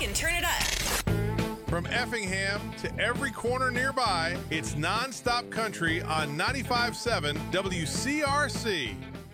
and turn it up. From Effingham to every corner nearby, it's nonstop country on 95.7 WCRC.